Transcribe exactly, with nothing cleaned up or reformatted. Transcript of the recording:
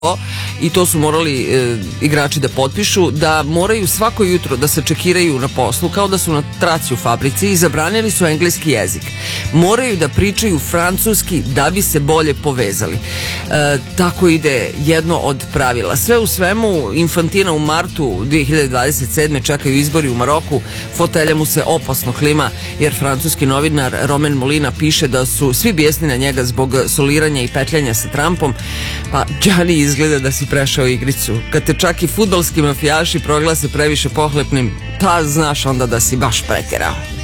i to su morali e, igrači da potpišu, da moraju svako jutro da se čekiraju na poslu kao da su na traci u fabrici i zabranili su engleski jezik. Moraju da pričaju francuski da bi se bolje povezali. E, tako ide jedno od pravila. Sve u svemu, Infantina u martu dve hiljade dvadeset sedme čekaju izbori u Maroku, fotelja mu se opasno klima jer francuski novinar Romain Molina piše da su svi bijesni na njega zbog soliranja i petljanja sa Trumpom. Pa Gianni, izgleda da si prešao igricu. Kad te čak i fudbalski mafijaši proglase previše pohlepnim, pa znaš onda da si baš pretjerao.